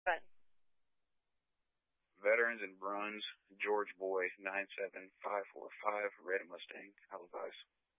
Fun. Veterans in Bruns, George Boy, 97545, Red Mustang, Halifax.